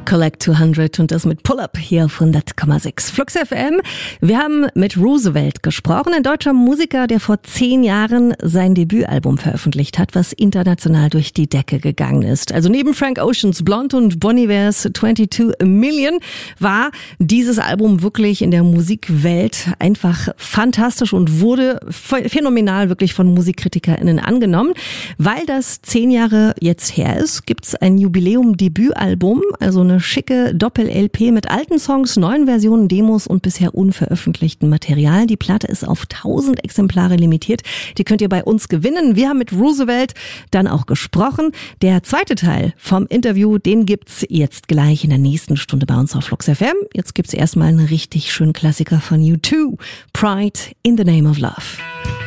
Collect 200 und das mit Pull-Up hier auf 100,6 Flux FM. Wir haben mit Roosevelt gesprochen, ein deutscher Musiker, der vor 10 Jahren sein Debütalbum veröffentlicht hat, was international durch die Decke gegangen ist. Also neben Frank Oceans Blonde und Bon Iver's 22 Million war dieses Album wirklich in der Musikwelt einfach fantastisch und wurde phänomenal wirklich von MusikkritikerInnen angenommen. Weil das 10 Jahre jetzt her ist, gibt's ein Jubiläum-Debütalbum, also eine schicke Doppel-LP mit alten Songs, neuen Versionen, Demos und bisher unveröffentlichten Material. Die Platte ist auf 1000 Exemplare limitiert. Die könnt ihr bei uns gewinnen. Wir haben mit Roosevelt dann auch gesprochen. Der zweite Teil vom Interview, den gibt's jetzt gleich in der nächsten Stunde bei uns auf Flux FM. Jetzt gibt's erstmal einen richtig schönen Klassiker von U2, Pride in the Name of Love.